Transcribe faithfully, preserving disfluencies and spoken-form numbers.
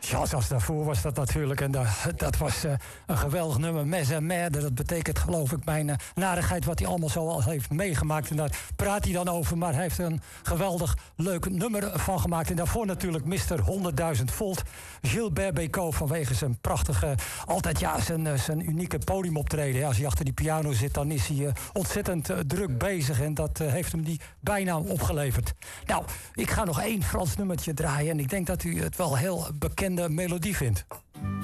Ja, zoals daarvoor was dat natuurlijk. En dat, dat was uh, een geweldig nummer. Mes en merde, dat betekent geloof ik mijn uh, narigheid wat hij allemaal zo al heeft meegemaakt. En daar praat hij dan over. Maar hij heeft er een geweldig leuk nummer van gemaakt. En daarvoor natuurlijk mister honderdduizend volt. Gilbert Bécaud vanwege zijn prachtige, altijd ja, zijn, zijn unieke podiumoptreden. Ja, als hij achter die piano zit, dan is hij uh, ontzettend uh, druk bezig. En dat uh, heeft hem die bijnaam opgeleverd. Nou, ik ga nog één Frans nummertje draaien. En ik denk dat u het wel heel bekende melodie vindt.